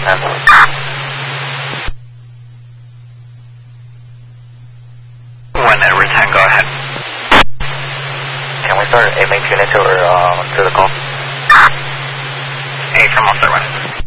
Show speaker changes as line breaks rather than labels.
When every time, go ahead.
Can we start aiming unit to the call?